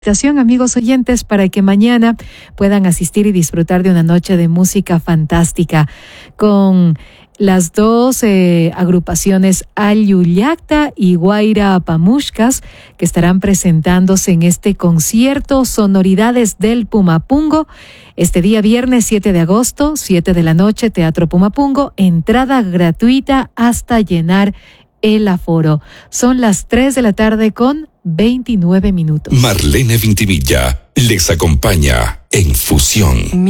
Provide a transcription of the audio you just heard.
Amigos oyentes, para que mañana puedan asistir y disfrutar de una noche de música fantástica con las dos agrupaciones Ayullacta y Guaira Pamushkas, que estarán presentándose en este concierto Sonoridades del Pumapungo este día viernes 7 de agosto, 7 de la noche, Teatro Pumapungo, entrada gratuita hasta llenar el aforo. Son las 3 de la tarde con 29 minutos. Marlene Vintimilla les acompaña en Fusión.